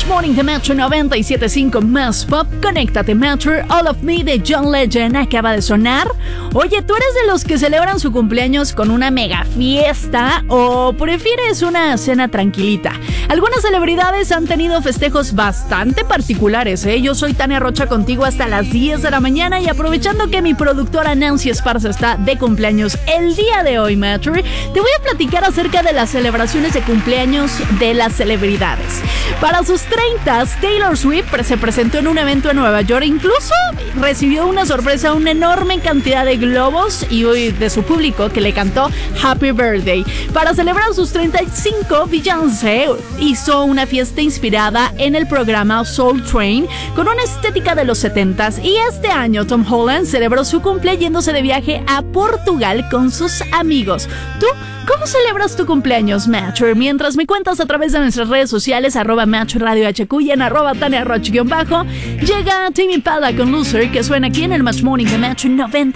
Morning de Metro 97.5 más pop. Conéctate, Metro. All of Me de John Legend acaba de sonar. Oye, ¿tú eres de los que celebran su cumpleaños con una mega fiesta o prefieres una cena tranquilita? Algunas celebridades han tenido festejos bastante particulares, ¿eh? Yo soy Tania Rocha contigo hasta las 10 de la mañana y aprovechando que mi productora Nancy Esparza está de cumpleaños el día de hoy, Metro, te voy a platicar acerca de las celebraciones de cumpleaños de las celebridades. Para sus 30, Taylor Swift se presentó en un evento en Nueva York, incluso recibió una sorpresa, una enorme cantidad de globos y de su público que le cantó Happy Birthday. Para celebrar sus 35, Beyoncé hizo una fiesta inspirada en el programa Soul Train con una estética de los 70s, y este año Tom Holland celebró su cumple yéndose de viaje a Portugal con sus amigos. ¿Tú cómo celebras tu cumpleaños, Metro? Mientras me cuentas a través de nuestras redes sociales, @Metro Radio HQ y en @TaniaRoch_. Llega Tame Impala con Loser, que suena aquí en el Match Morning de Metro 90.